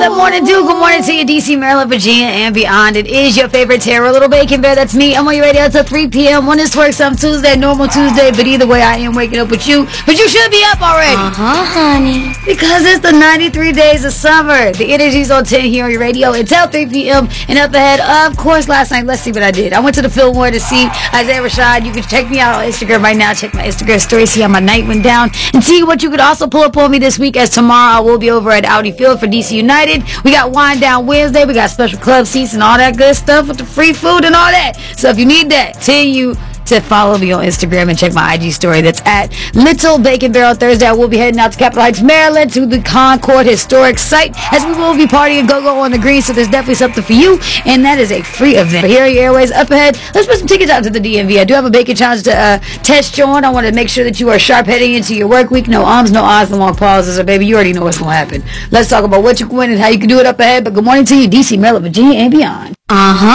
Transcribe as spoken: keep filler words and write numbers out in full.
good morning, dude. Good morning to you, D C, Maryland, Virginia, and beyond. It is your favorite terror, Little Bacon Bear. That's me. I'm on your radio until three p.m. When this works, some Tuesday, normal Tuesday. But either way, I am waking up with you. But you should be up already. Uh-huh, honey. Because it's the ninety-three days of summer. The energy's on ten here on your radio until three p.m. And up ahead, of course, last night, let's see what I did. I went to the Fillmore to see Isaiah Rashad. You can check me out on Instagram right now. Check my Instagram story, see how my night went down, and see what you could also pull up on me this week, as tomorrow I will be over at Audi Field for D C United. We got Wine Down Wednesday. We got special club seats and all that good stuff with the free food and all that. So if you need that, tell you to follow me on Instagram and check my I G story. That's at Little Bacon Bear. On Thursday, I will be heading out to Capitol Heights, Maryland, to the Concord Historic Site, as we will be partying go-go on the green, so there's definitely something for you, and that is a free event. But here are your airways. Up ahead, let's put some tickets out to the D M V. I do have a bacon challenge to uh, test you on. I want to make sure that you are sharp heading into your work week. No arms, no odds, no long pauses, or baby, you already know what's going to happen. Let's talk about what you can win and how you can do it up ahead. But good morning to you, D C, Maryland, Virginia, and beyond. Uh-huh.